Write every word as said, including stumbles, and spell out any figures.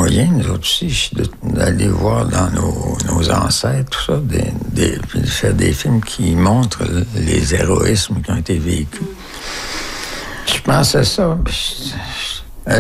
moyen, nous autres aussi, d'aller voir dans nos, nos ancêtres, tout ça, des, des, de faire des films qui montrent les héroïsmes qui ont été vécus. Je pense à ça, puis je,